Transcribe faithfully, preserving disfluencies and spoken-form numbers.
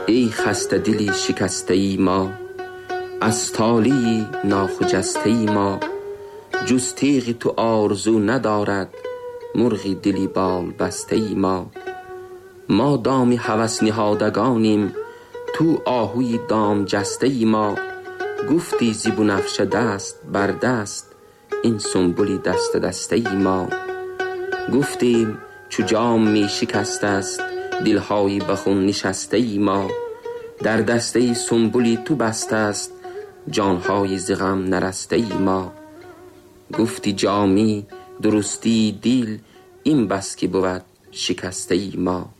ای خسته دلی شکسته ای ما، از تالی ناخجسته ای ما. جز تیغ تو آرزو ندارد، مرغی دلی بال بسته ای ما. ما دامی هوس نهادگانیم، تو آهوی دام جسته ای ما. گفتی زی بنفشه دست بر دست، این سنبولی دست دسته ای ما. گفتیم چو جام می شکست است، دلهای بخون نشسته ای ما. در دسته سنبولی تو بسته است، جانهای ز غم نرسته ای ما. گفتی جامی درستی دل، این بس که بود شکسته ای ما.